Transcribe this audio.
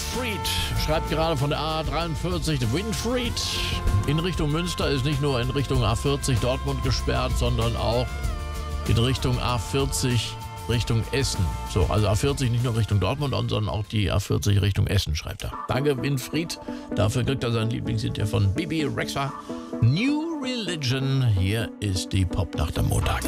Winfried schreibt gerade von der A43. Winfried in Richtung Münster ist nicht nur in Richtung A40 Dortmund gesperrt, sondern auch in Richtung A40 Richtung Essen. So, also A40 nicht nur Richtung Dortmund, sondern auch die A40 Richtung Essen, schreibt er. Danke, Winfried. Dafür kriegt er sein Lieblingslied von Bibi Rexha. New Religion. Hier ist die Popnacht am Montag.